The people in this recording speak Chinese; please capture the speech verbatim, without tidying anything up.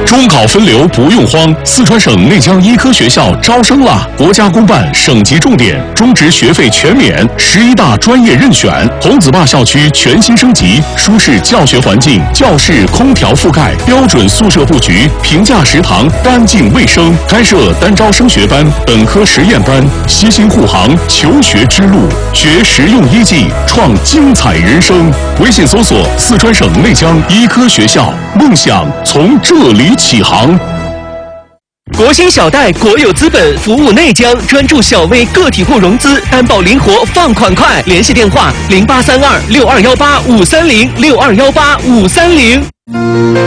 中考分流不用慌，四川省内江医科学校招生了！国家公办省级重点，中职学费全免，十一大专业任选。红子坝校区全新升级，舒适教学环境，教室空调覆盖，标准宿舍布局，平价食堂，干净卫生。开设单招升学班、本科实验班，悉心护航求学之路，学实用医技，创精彩人生。微信搜索四川省内江医科学校，梦想从这里起航。 国兴小贷国有资本服务内江，专注小微个体户融资，担保灵活，放款快。联系电话：零八三二六二幺八五三零六二幺八五三零。